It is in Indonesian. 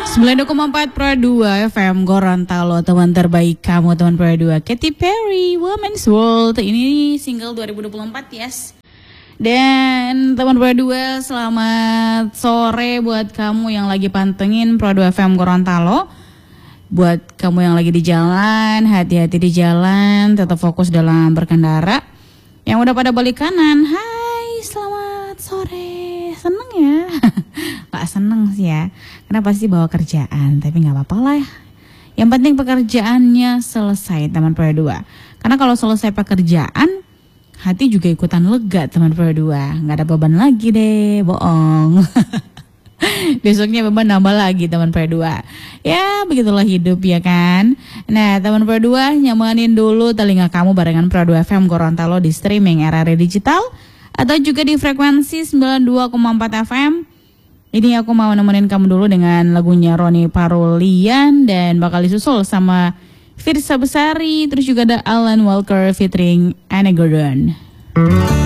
92,4 Pro 2 FM Gorontalo, teman terbaik kamu, teman Pro 2. Katy Perry, Women's World. Ini single 2024, yes. Dan teman Pro 2, selamat sore buat kamu yang lagi pantengin Pro 2 FM Gorontalo. Buat kamu yang lagi di jalan, hati-hati di jalan, tetap fokus dalam berkendara. Yang udah pada balik kanan, hai, selamat sore. Seneng ya? Gak seneng sih ya, karena pasti bawa kerjaan, tapi gak apa-apa lah ya. Yang penting pekerjaannya selesai, teman Pro 2. Karena kalau selesai pekerjaan, hati juga ikutan lega, teman Pro 2. Gak ada beban lagi deh, bohong. Besoknya beban nambah lagi, teman Pro 2. Ya begitulah hidup ya kan. Nah teman Pro 2, nyamanin dulu telinga kamu barengan Pro 2 FM Gorontalo di streaming RRI Digital, atau juga di frekuensi 92,4 FM. Ini aku mau nemenin kamu dulu dengan lagunya Ronnie Parulian, dan bakal disusul sama Firsa Besari, terus juga ada Alan Walker featuring Anna Gordon.